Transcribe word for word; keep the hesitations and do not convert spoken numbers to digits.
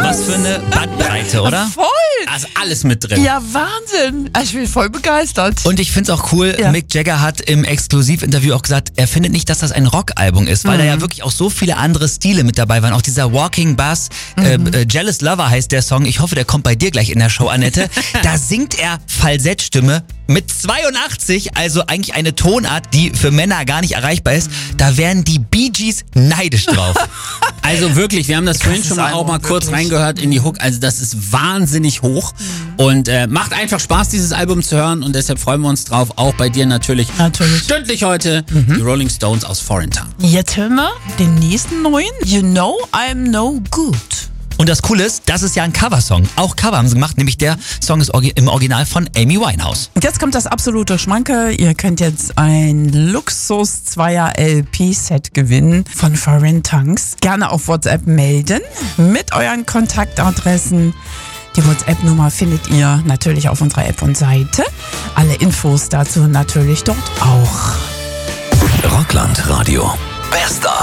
Was für eine Bandbreite, oder? Voll! Also alles mit drin. Ja, Wahnsinn. Ich bin voll begeistert. Und ich find's auch cool, Ja. Mick Jagger hat im Exklusivinterview auch gesagt, er findet nicht, dass das ein Rockalbum ist, weil Mhm. da ja wirklich auch so viele andere Stile mit dabei waren. Auch dieser Walking Bass, Mhm. äh, äh, Jealous Lover heißt der Song. Ich hoffe, der kommt bei dir gleich in der Show, Annette. Da singt er Falsettstimme mit zweiundachtzig, also eigentlich eine Tonart, die für Männer gar nicht erreichbar ist. Da wären die Bee Gees neidisch drauf. Also wirklich, wir haben das vorhin schon mal auch mal kurz wirklich. reingehört in die Hook. Also das ist wahnsinnig hoch und äh, macht einfach Spaß, dieses Album zu hören und deshalb freuen wir uns drauf. Auch bei dir natürlich. Natürlich. Stündlich heute die Rolling Stones aus Foreign Tongue. Jetzt hören wir den nächsten neuen. You know I'm no good. Und das Coole ist, das ist ja ein Coversong. Auch Cover haben sie gemacht, nämlich der Song ist orgi- im Original von Amy Winehouse. Und jetzt kommt das absolute Schmanke. Ihr könnt jetzt ein Luxus-Zweier-L P-Set gewinnen von Foreign Tongues. Gerne auf WhatsApp melden mit euren Kontaktadressen. Die WhatsApp-Nummer findet ihr natürlich auf unserer App und Seite. Alle Infos dazu natürlich dort auch. Rockland Radio. Bester.